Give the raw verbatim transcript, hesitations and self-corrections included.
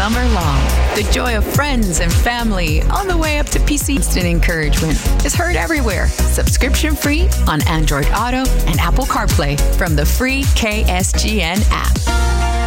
summer long. The joy of friends and family on the way up to P C. Instant encouragement is heard everywhere. Subscription free on Android Auto and Apple CarPlay from the free K S G N app.